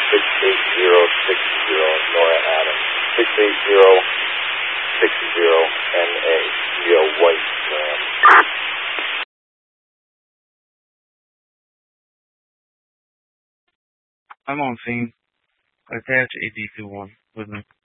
68060, Nora Adams. 68060, NA, Leo White Ram. I'm on scene. Attach AD21 with me.